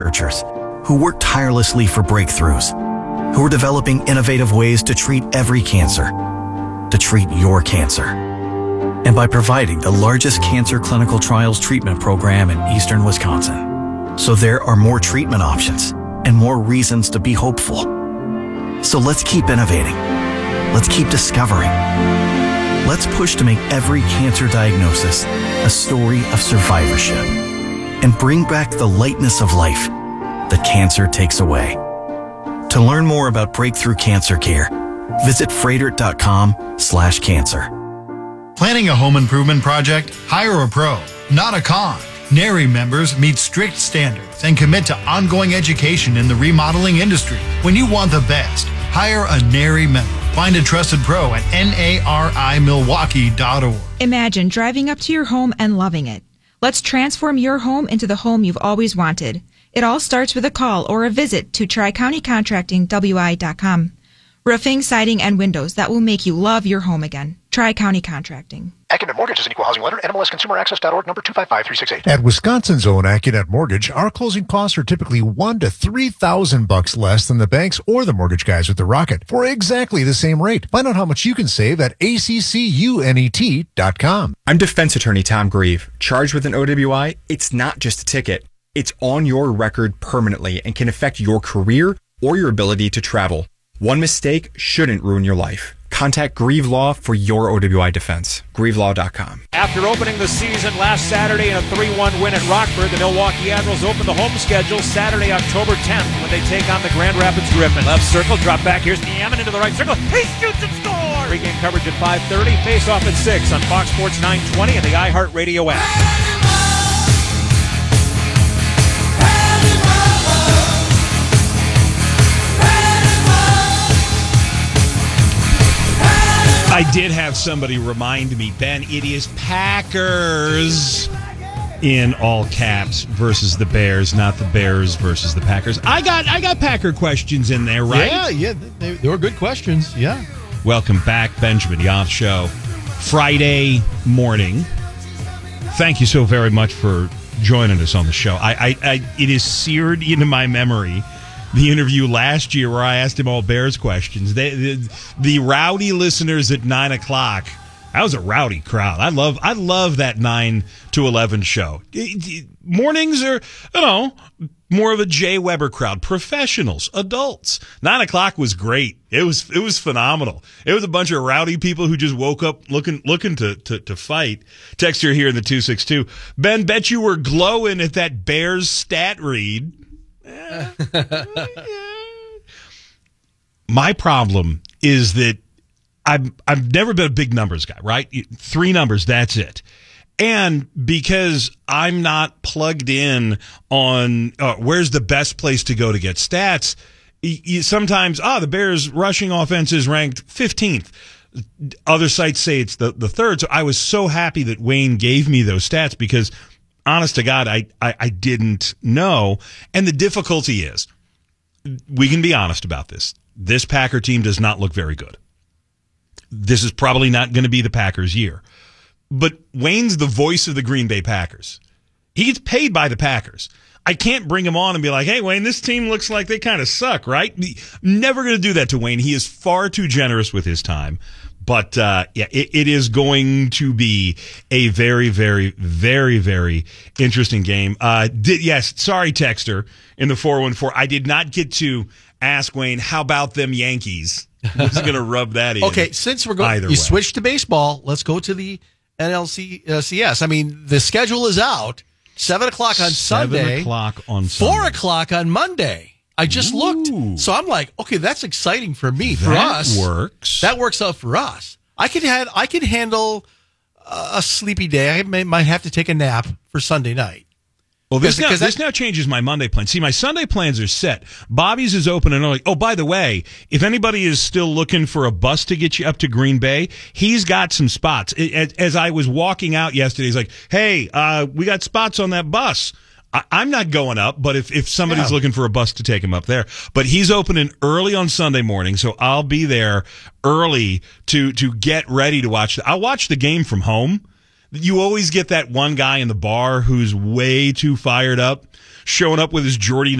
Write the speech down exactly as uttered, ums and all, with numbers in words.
researchers who work tirelessly for breakthroughs, who are developing innovative ways to treat every cancer, to treat your cancer. And by providing the largest cancer clinical trials treatment program in eastern Wisconsin. So there are more treatment options and more reasons to be hopeful. So let's keep innovating. Let's keep discovering. Let's push to make every cancer diagnosis a story of survivorship and bring back the lightness of life that cancer takes away. To learn more about breakthrough cancer care, visit froedtert.com slash cancer. Planning a home improvement project? Hire a pro, not a con. NARI members meet strict standards and commit to ongoing education in the remodeling industry. When you want the best, hire a NARI member. Find a trusted pro at N A R I Milwaukee dot org. Imagine driving up to your home and loving it. Let's transform your home into the home you've always wanted. It all starts with a call or a visit to Tri County Contracting W I dot com. Roofing, siding, and windows that will make you love your home again. Tri County Contracting. Accunet Mortgage is an equal housing lender. N M L S Consumer Access dot org, number two five five three six eight. At Wisconsin's own Accunet Mortgage, our closing costs are typically one to three thousand bucks less than the banks or the mortgage guys with the Rocket for exactly the same rate. Find out how much you can save at A C C U N E T dot com. I'm defense attorney Tom Grieve. Charged with an O W I, it's not just a ticket. It's on your record permanently and can affect your career or your ability to travel. One mistake shouldn't ruin your life. Contact Grieve Law for your O W I defense. grieve law dot com. After opening the season last Saturday in a three one win at Rockford, the Milwaukee Admirals open the home schedule Saturday, October tenth, when they take on the Grand Rapids Griffins. Left circle, drop back. Here's Niaman into the right circle. He shoots and scores! Pre-game coverage at five thirty. Face-off at six on Fox Sports nine twenty and the iHeartRadio app. I did have somebody remind me, Ben, it is Packers in all caps versus the Bears, not the Bears versus the Packers. I got I got Packer questions in there, right? Yeah, yeah, they, they were good questions, yeah. Welcome back, Benjamin Yoff Show. Friday morning. Thank you so very much for joining us on the show. I, I, I it is seared into my memory. The interview last year where I asked him all Bears questions. They, the, the rowdy listeners at nine o'clock. That was a rowdy crowd. I love I love that nine to eleven show. Mornings are, you know, more of a Jay Weber crowd. Professionals, adults. Nine o'clock was great. It was it was phenomenal. It was a bunch of rowdy people who just woke up looking looking to to, to fight. Texter here in the two six two. Ben, bet you were glowing at that Bears stat read. My problem is that I've, I've never been a big numbers guy, right? Three numbers, that's it. And because I'm not plugged in on uh, where's the best place to go to get stats, you, sometimes, ah, the Bears rushing offense is ranked fifteenth. Other sites say it's the, the third. So I was so happy that Wayne gave me those stats because honest to God, I, I, I didn't know. And the difficulty is, we can be honest about this. This Packer team does not look very good. This is probably not going to be the Packers' year. But Wayne's the voice of the Green Bay Packers. He gets paid by the Packers. I can't bring him on and be like, hey, Wayne, this team looks like they kind of suck, right? Never going to do that to Wayne. He is far too generous with his time. But, uh, yeah, it, it is going to be a very, very, very, very interesting game. Uh, did, yes, sorry, Texter, in the four one four. I did not get to ask Wayne, how about them Yankees? I was going to rub that in. Okay, since we're going, you way. switched to baseball, let's go to the N L C S. I mean, the schedule is out. seven o'clock on Sunday. seven o'clock on Sunday. four o'clock on Monday. I just Ooh. looked. So I'm like, okay, that's exciting for me. For that us. That works. That works out for us. I could have, I could handle a sleepy day. I may, might have to take a nap for Sunday night. Well, this, now, this now changes my Monday plan. See, my Sunday plans are set. Bobby's is open and early. Oh, by the way, if anybody is still looking for a bus to get you up to Green Bay, he's got some spots. As, as I was walking out yesterday, he's like, hey, uh, we got spots on that bus. I, I'm not going up, but if, if somebody's yeah. looking for a bus to take him up there. But he's opening early on Sunday morning, so I'll be there early to, to get ready to watch. I'll watch the game from home. You always get that one guy in the bar who's way too fired up, showing up with his Jordy